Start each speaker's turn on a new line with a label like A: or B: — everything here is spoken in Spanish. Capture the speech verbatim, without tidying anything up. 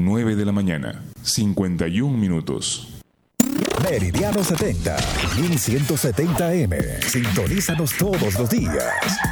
A: nueve de la mañana, cincuenta y un minutos.
B: Meridiano setenta, mil ciento setenta eme. Sintonízanos todos los días.